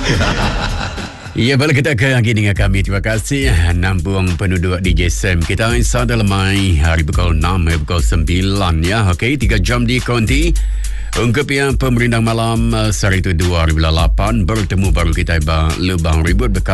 Ya, balik kita ke lagi dengan kami. Terima kasih Nampung penduduk DJ Sam. Kita insya dalam mai hari pukul 6, pukul 9 ya. Okey, 3 jam di konti. Ungkap yang pemerintah malam hari itu 2008 bertemu baru kita lebang ribut